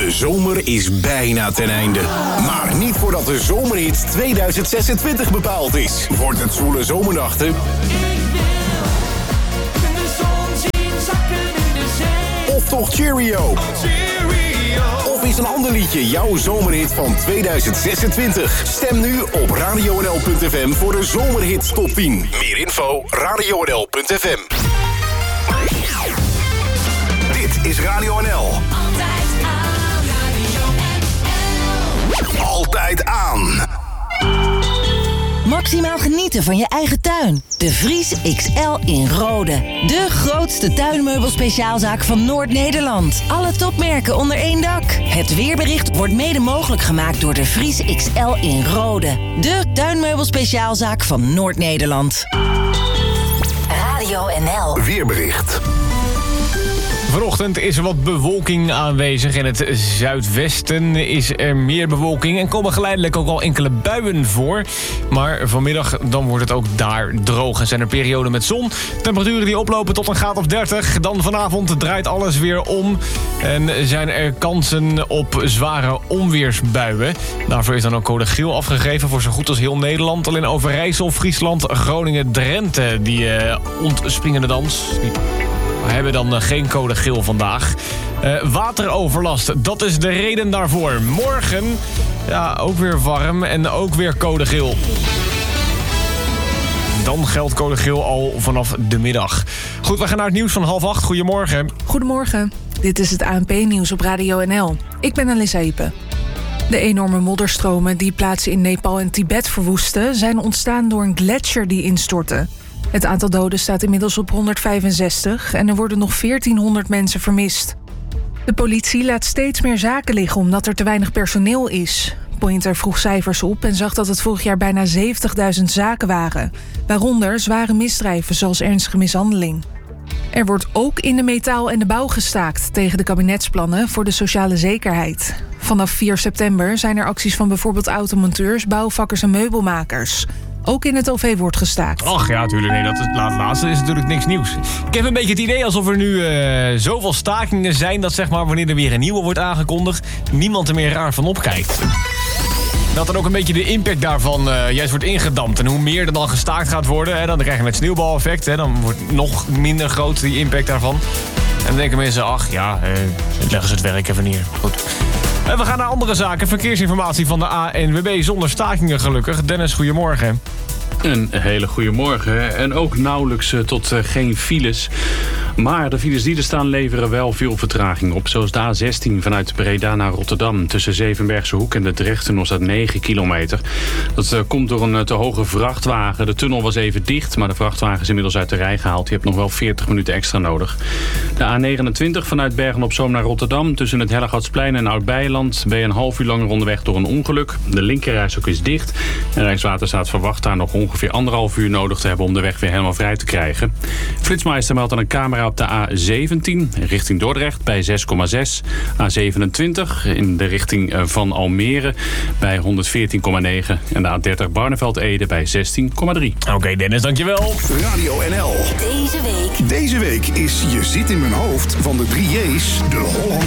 De zomer is bijna ten einde. Maar niet voordat de zomerhit 2026 bepaald is. Wordt het zwoele zomernachten? Of toch Cheerio? Of is een ander liedje jouw zomerhit van 2026? Stem nu op radionl.fm voor de zomerhit top 10. Meer info, radionl.fm. Dit is Radio NL. Altijd aan. Maximaal genieten van je eigen tuin. De Vries XL in Rode. De grootste tuinmeubelspeciaalzaak van Noord-Nederland. Alle topmerken onder één dak. Het weerbericht wordt mede mogelijk gemaakt door de Vries XL in Rode. De tuinmeubelspeciaalzaak van Noord-Nederland. Radio NL. Weerbericht. Vanochtend is er wat bewolking aanwezig. In het zuidwesten is er meer bewolking en komen geleidelijk ook al enkele buien voor. Maar vanmiddag dan wordt het ook daar droog en zijn er perioden met zon. Temperaturen die oplopen tot een graad of 30. Dan vanavond draait alles weer om en zijn er kansen op zware onweersbuien. Daarvoor is dan ook code geel afgegeven voor zo goed als heel Nederland. Alleen Overijssel, Friesland, Groningen, Drenthe, die ontspringende dans. We hebben dan geen code geel vandaag. Wateroverlast, dat is de reden daarvoor. Morgen, ja, ook weer warm en ook weer code geel. Dan geldt code geel al vanaf de middag. Goed, we gaan naar het nieuws van 7:30. Goedemorgen. Goedemorgen. Dit is het ANP-nieuws op Radio NL. Ik ben Alissa Iepen. De enorme modderstromen die plaatsen in Nepal en Tibet verwoesten zijn ontstaan door een gletsjer die instortte. Het aantal doden staat inmiddels op 165 en er worden nog 1400 mensen vermist. De politie laat steeds meer zaken liggen omdat er te weinig personeel is. Pointer vroeg cijfers op en zag dat het vorig jaar bijna 70.000 zaken waren. Waaronder zware misdrijven zoals ernstige mishandeling. Er wordt ook in de metaal en de bouw gestaakt tegen de kabinetsplannen voor de sociale zekerheid. Vanaf 4 september zijn er acties van bijvoorbeeld automonteurs, bouwvakkers en meubelmakers. Ook in het OV wordt gestaakt. Ach ja, natuurlijk. Nee, dat laatste is natuurlijk niks nieuws. Ik heb een beetje het idee alsof er nu zoveel stakingen zijn dat zeg maar wanneer er weer een nieuwe wordt aangekondigd, niemand er meer raar van opkijkt. Dat dan ook een beetje de impact daarvan juist wordt ingedampt. En hoe meer er dan gestaakt gaat worden, dan krijg je het sneeuwbaleffect. Dan wordt nog minder groot die impact daarvan. En dan denken mensen, ach ja, leggen ze het werk even neer. Goed. En we gaan naar andere zaken. Verkeersinformatie van de ANWB zonder stakingen gelukkig. Dennis, goedemorgen. Een hele goede morgen. En ook nauwelijks tot geen files. Maar de files die er staan leveren wel veel vertraging op. Zoals de A16 vanuit Breda naar Rotterdam. Tussen Zevenbergse Hoek en de Drechtenbos staat 9 kilometer. Dat komt door een te hoge vrachtwagen. De tunnel was even dicht, maar de vrachtwagen is inmiddels uit de rij gehaald. Je hebt nog wel 40 minuten extra nodig. De A29 vanuit Bergen-op-Zoom naar Rotterdam. Tussen het Hellegatsplein en Oud-Beijerland ben je een half uur langer onderweg door een ongeluk. De linkerrijstrook is dicht. En Rijkswaterstaat verwacht daar nog ongeveer 1,5 uur nodig te hebben om de weg weer helemaal vrij te krijgen. Flitsmeister meldt aan een camera op de A17 richting Dordrecht bij 6,6. A27 in de richting van Almere bij 114,9. En de A30 Barneveld-Ede bij 16,3. Oké, Dennis, dankjewel. Radio NL. Deze week Deze week is Je zit in mijn hoofd van de 3 J's, de Hollandse